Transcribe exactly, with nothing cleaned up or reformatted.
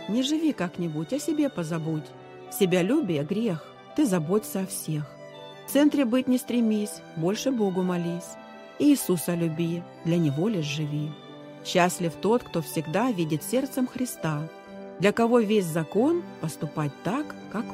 Не живи как-нибудь, о себе позабудь. Себялюбие — грех, ты заботься о всех. В центре быть не стремись, больше Богу молись. Иисуса люби, для Него лишь живи. Счастлив тот, кто всегда видит сердцем Христа, для кого весь закон — поступать так, как